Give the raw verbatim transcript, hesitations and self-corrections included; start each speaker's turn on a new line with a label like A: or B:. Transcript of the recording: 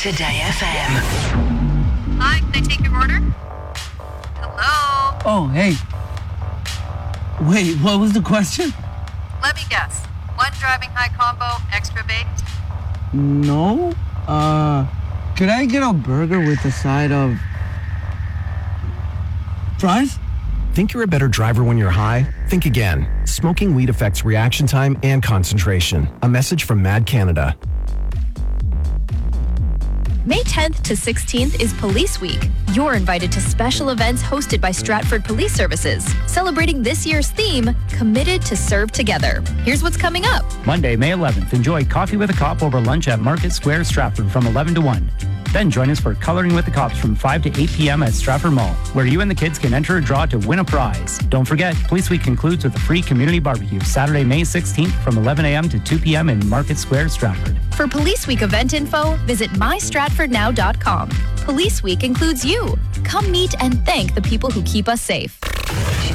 A: Today F M.
B: Hi, can I take your order? Hello?
C: Oh, hey. Wait, what was the question?
B: Let me guess. One driving high combo, extra baked?
C: No. Uh, could I get a burger with a side of fries?
D: Think you're a better driver when you're high? Think again. Smoking weed affects reaction time and concentration. A message from Mad Canada.
E: May tenth to sixteenth is Police Week. You're invited to special events hosted by Stratford Police Services, celebrating this year's theme, Committed to Serve Together. Here's what's coming up.
F: Monday, May eleventh, enjoy Coffee with a Cop over lunch at Market Square, Stratford from eleven to one. Then join us for Coloring with the Cops from five to eight p.m. at Stratford Mall, where you and the kids can enter a draw to win a prize. Don't forget, Police Week concludes with a free community barbecue Saturday, May sixteenth from eleven a.m. to two p.m. in Market Square, Stratford.
E: For Police Week event info, visit my stratford now dot com. Police Week includes you. Come meet and thank the people who keep us safe.